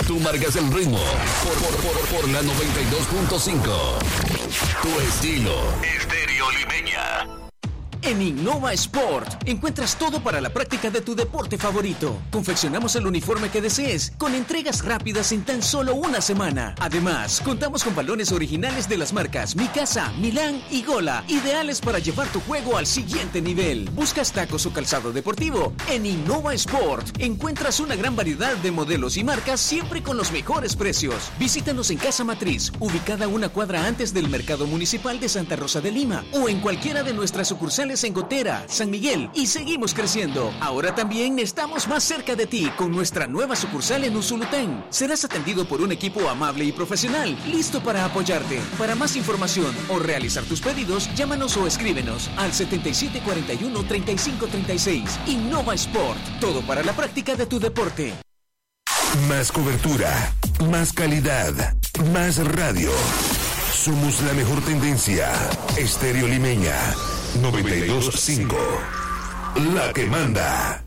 Tú marcas el ritmo por la 92.5. Tu estilo, Estéreo Limeña. En Innova Sport encuentras todo para la práctica de tu deporte favorito. Confeccionamos el uniforme que desees con entregas rápidas en tan solo una semana. Además, contamos con balones originales de las marcas Mikasa, Milán y Gola, ideales para llevar tu juego al siguiente nivel. ¿Buscas tacos o calzado deportivo? En Innova Sport encuentras una gran variedad de modelos y marcas, siempre con los mejores precios. Visítanos en Casa Matriz, ubicada una cuadra antes del Mercado Municipal de Santa Rosa de Lima, o en cualquiera de nuestras sucursales en Gotera, San Miguel, y seguimos creciendo. Ahora también estamos más cerca de ti con nuestra nueva sucursal en Usulután. Serás atendido por un equipo amable y profesional, listo para apoyarte. Para más información o realizar tus pedidos, llámanos o escríbenos al 7741-3536. Innova Sport, todo para la práctica de tu deporte. Más cobertura, más calidad, más radio. Somos la mejor tendencia. Estéreo Limeña 92.5. La que manda.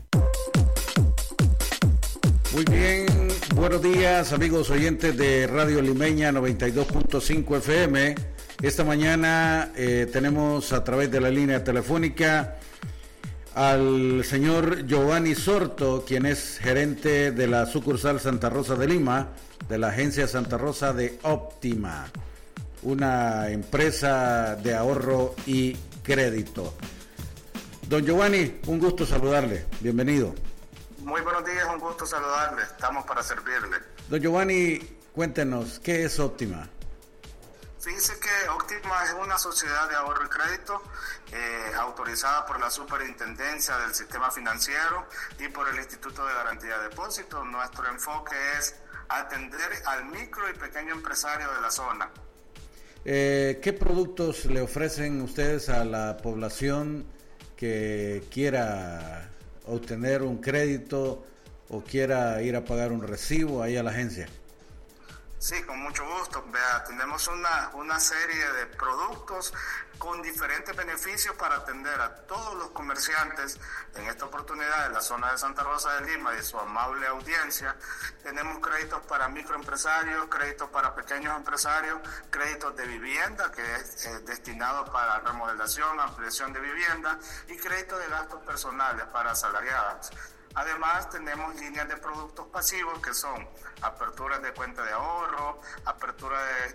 Muy bien, buenos días amigos oyentes de Radio Limeña 92.5 FM. Esta mañana tenemos a través de la línea telefónica al señor Giovanni Sorto, quien es gerente de la sucursal Santa Rosa de Lima, de la agencia Santa Rosa de Óptima, una empresa de ahorro y crédito. Don Giovanni, un gusto saludarle, bienvenido. Muy buenos días, un gusto saludarle, estamos para servirle. Don Giovanni, cuéntenos, ¿qué es Óptima? Fíjese que Óptima es una sociedad de ahorro y crédito autorizada por la Superintendencia del Sistema Financiero y por el Instituto de Garantía de Depósitos. Nuestro enfoque es atender al micro y pequeño empresario de la zona. ¿Qué productos le ofrecen ustedes a la población que quiera obtener un crédito o quiera ir a pagar un recibo ahí a la agencia? Sí, con mucho gusto. Vea, tenemos una serie de productos con diferentes beneficios para atender a todos los comerciantes en esta oportunidad en la zona de Santa Rosa de Lima y su amable audiencia. Tenemos créditos para microempresarios, créditos para pequeños empresarios, créditos de vivienda, que es destinado para remodelación, ampliación de vivienda, y créditos de gastos personales para asalariados. Además, tenemos líneas de productos pasivos que son aperturas de cuenta de ahorro, apertura